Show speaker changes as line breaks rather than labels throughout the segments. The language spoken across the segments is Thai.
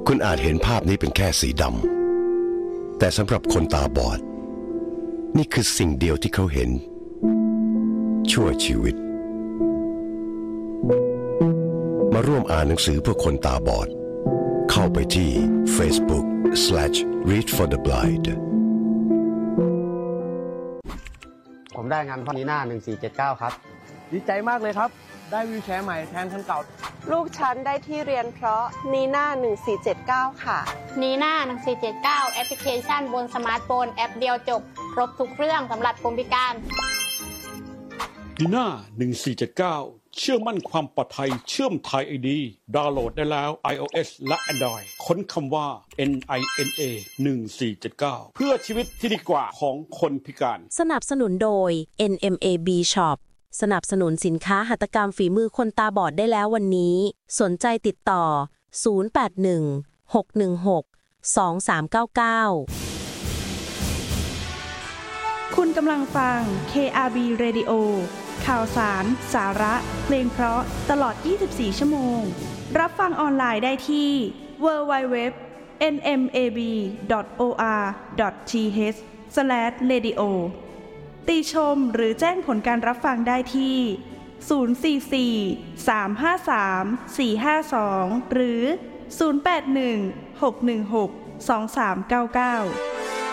คุณอาจเห็นภาพนี้เป็นแค่สีดำแต่สำหรับคนตาบอดนี่คือสิ่งเดียวที่เขาเห็นชั่วชีวิตมาร่วมอ่านหนังสือเพื่อคนตาบอดเข้าไปที่ Facebook/Read for the Blind
ผมได้งานพ่อนีน่า1479ครับ
ดีใจมากเลยครับได้วีลแชร์ใหม่แทนคันเก่า
ลูกฉันได้ที่เรียนเพราะนีน่า1479ค่ะ
นีน่า1479แอปพลิเคชันบนสมาร์ทโฟนแอปเดียวจบครบทุกเรื่องสำหรับคนพิการ
นีน่า1479เชื่อมั่นความปลอดภัยเชื่อมไทย ID ดาวน์โหลดได้แล้ว iOS และ Android ค้นคำว่า NINA 1479เพื่อชีวิตที่ดีกว่าของคนพิการ
สนับสนุนโดย NMAB Shop สนับสนุนสินค้าหัตถกรรมฝีมือคนตาบอดได้แล้ววันนี้สนใจติดต่อ0816112399
คุณกำลังฟัง KRB Radio ข่าวสารสาระเพลงเพราะตลอด24ชั่วโมงรับฟังออนไลน์ได้ที่ www.nmab.or.th/radio ติชมหรือแจ้งผลการรับฟังได้ที่044-353-452หรือ081-616-2399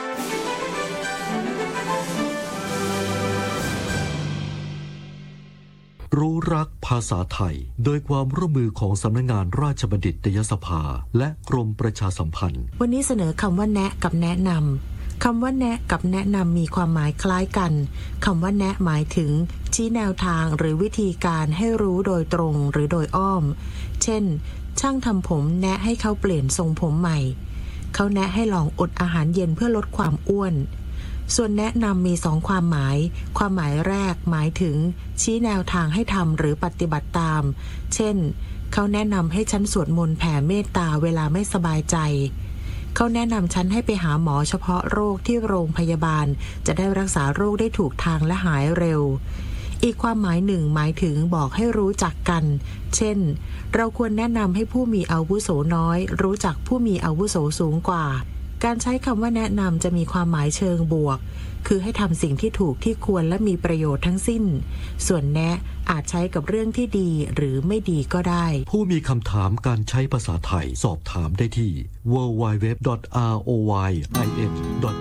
รู้รักภาษาไทยโดยความร่วมมือของสำนักงานราชบัณฑิตยสภาและกรมประชาสัมพันธ์
วันนี้เสนอคำว่าแนะกับแนะนำคำว่าแนะกับแนะนำมีความหมายคล้ายกันคำว่าแนะหมายถึงชี้แนวทางหรือวิธีการให้รู้โดยตรงหรือโดยอ้อมเช่นช่างทำผมแนะให้เขาเปลี่ยนทรงผมใหม่เขาแนะให้ลองอดอาหารเย็นเพื่อลดความอ้วนส่วนแนะนำมี2ความหมายความหมายแรกหมายถึงชี้แนวทางให้ทำหรือปฏิบัติตามเช่นเขาแนะนำให้ฉันสวดมนต์แผ่เมตตาเวลาไม่สบายใจเขาแนะนำฉันให้ไปหาหมอเฉพาะโรคที่โรงพยาบาลจะได้รักษาโรคได้ถูกทางและหายเร็วอีกความหมายหนึ่งหมายถึงบอกให้รู้จักกันเช่นเราควรแนะนำให้ผู้มีอาวุโสน้อยรู้จักผู้มีอาวุโสสูงกว่าการใช้คำว่าแนะนำจะมีความหมายเชิงบวกคือให้ทำสิ่งที่ถูกที่ควรและมีประโยชน์ทั้งสิ้นส่วนแนะอาจใช้กับเรื่องที่ดีหรือไม่ดีก็ได้
ผู้มีคำถามการใช้ภาษาไทยสอบถามได้ที่ www.royin